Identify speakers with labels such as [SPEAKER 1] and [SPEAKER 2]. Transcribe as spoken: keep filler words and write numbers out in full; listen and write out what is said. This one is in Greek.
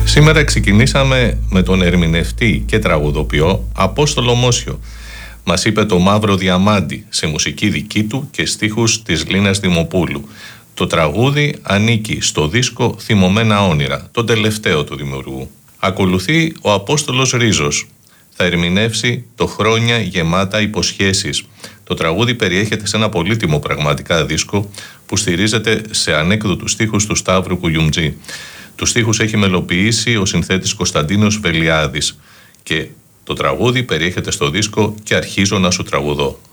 [SPEAKER 1] Σήμερα ξεκινήσαμε με τον ερμηνευτή και τραγουδοποιό Απόστολο Μόσιο. Μας είπε το Μαύρο Διαμάντι σε μουσική δική του και στίχους της Λίνας Δημοπούλου. Το τραγούδι ανήκει στο δίσκο Θυμωμένα Όνειρα, το τελευταίο του δημιουργού. Ακολουθεί ο Απόστολος Ρίζος. Θα ερμηνεύσει το Χρόνια γεμάτα υποσχέσεις. Το τραγούδι περιέχεται σε ένα πολύτιμο πραγματικά δίσκο που στηρίζεται σε ανέκδοτους στίχους του Σταύρου Κουγιουμτζή. Τους στίχους έχει μελοποιήσει ο συνθέτης Κωνσταντίνος Βελιάδης και το τραγούδι περιέχεται στο δίσκο «Και αρχίζω να σου τραγουδώ».